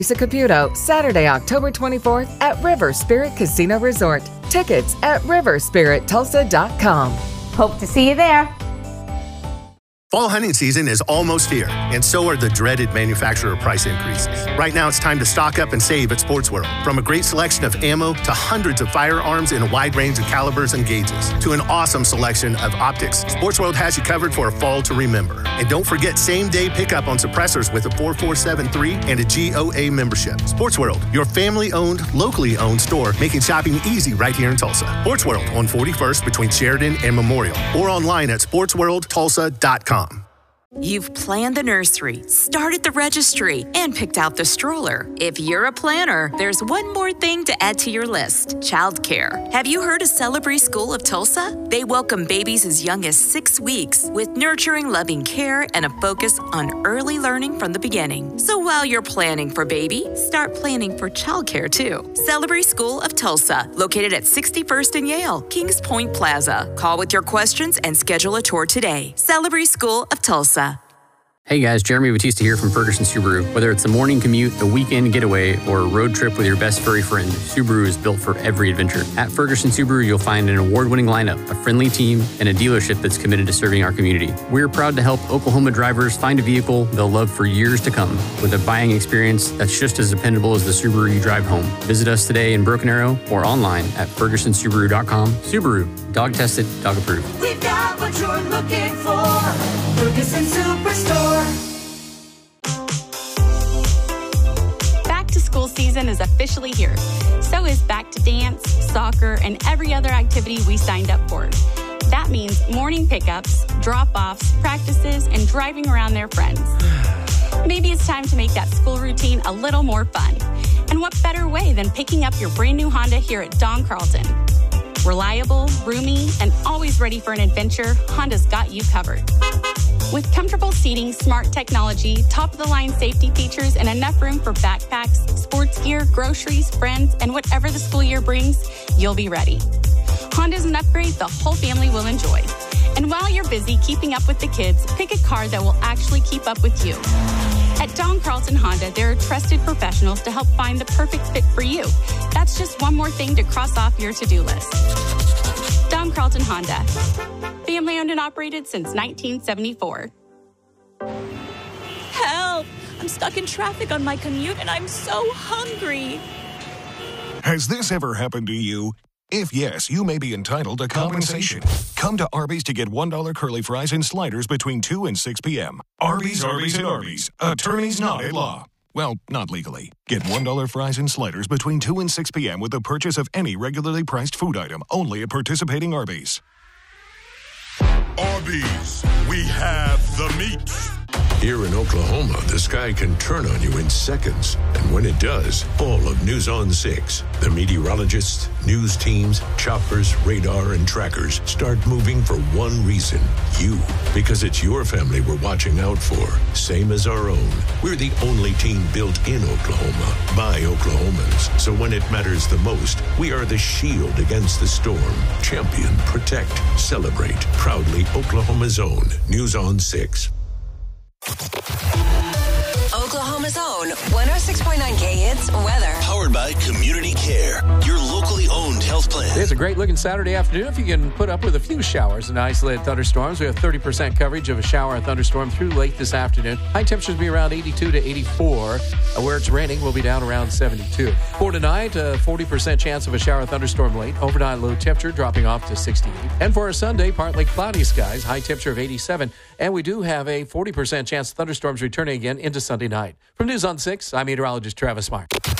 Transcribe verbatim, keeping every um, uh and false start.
Caputo, Saturday, October twenty-fourth at River Spirit Casino Resort. Tickets at river spirit tulsa dot com. Hope to see you there. Fall hunting season is almost here, and so are the dreaded manufacturer price increases. Right now, it's time to stock up and save at Sports World. From a great selection of ammo to hundreds of firearms in a wide range of calibers and gauges to an awesome selection of optics, Sports World has you covered for a fall to remember. And don't forget same-day pickup on suppressors with a four four seven three and a G O A membership. Sports World, your family-owned, locally owned store, making shopping easy right here in Tulsa. Sports World on forty-first between Sheridan and Memorial, or online at sports world tulsa dot com. You've planned the nursery, started the registry, and picked out the stroller. If you're a planner, there's one more thing to add to your list: childcare. Have you heard of Celebree School of Tulsa? They welcome babies as young as six weeks with nurturing, loving care and a focus on early learning from the beginning. So while you're planning for baby, start planning for childcare too. Celebree School of Tulsa, located at sixty-first and Yale, Kings Point Plaza. Call with your questions and schedule a tour today. Celebree School of Tulsa. Hey guys, Jeremy Batista here from Ferguson Subaru. Whether it's a morning commute, a weekend getaway, or a road trip with your best furry friend, Subaru is built for every adventure. At Ferguson Subaru, you'll find an award-winning lineup, a friendly team, and a dealership that's committed to serving our community. We're proud to help Oklahoma drivers find a vehicle they'll love for years to come, with a buying experience that's just as dependable as the Subaru you drive home. Visit us today in Broken Arrow or online at ferguson subaru dot com. Subaru, dog tested, dog approved. We've got what you're looking for. Ferguson Superstore. Back to school season is officially here. So is back to dance, soccer, and every other activity we signed up for. That means morning pickups, drop-offs, practices, and driving around their friends. Maybe it's time to make that school routine a little more fun. And what better way than picking up your brand new Honda here at Don Carlton? Reliable, roomy, and always ready for an adventure, Honda's got you covered. With comfortable seating, smart technology, top-of-the-line safety features, and enough room for backpacks, sports gear, groceries, friends, and whatever the school year brings, you'll be ready. Honda's an upgrade the whole family will enjoy. And while you're busy keeping up with the kids, pick a car that will actually keep up with you. At Don Carlton Honda, there are trusted professionals to help find the perfect fit for you. That's just one more thing to cross off your to-do list. Don Carlton Honda. Family owned and operated since nineteen seventy-four. Help! I'm stuck in traffic on my commute and I'm so hungry. Has this ever happened to you? If yes, you may be entitled to compensation. Come to Arby's to get one dollar curly fries and sliders between two and six p.m. Arby's, Arby's, and Arby's. Attorneys not at law. Well, not legally. Get one dollar fries and sliders between two and six p.m. with the purchase of any regularly priced food item only at participating Arby's. Arby's, we have the meat. Here in Oklahoma, the sky can turn on you in seconds. And when it does, all of News on six, the meteorologists, news teams, choppers, radar, and trackers start moving for one reason. You. Because it's your family we're watching out for. Same as our own. We're the only team built in Oklahoma by Oklahomans. So when it matters the most, we are the shield against the storm. Champion, protect, celebrate. Proudly Oklahoma's own. News on six. Oklahoma's own one oh six point nine K Hits weather. Powered by Community Care, your locally owned health plan. It's a great looking Saturday afternoon if you can put up with a few showers and isolated thunderstorms. We have thirty percent coverage of a shower and thunderstorm through late this afternoon. High temperatures will be around eighty-two to eighty-four. Uh, where it's raining, we'll be down around seventy-two. For tonight, a forty percent chance of a shower and thunderstorm late. Overnight low temperature dropping off to sixty-eight. And for a Sunday, partly cloudy skies, high temperature of eighty-seven. And we do have a forty percent chance of thunderstorms returning again into Sunday night. From News on six, I'm meteorologist Travis Mark.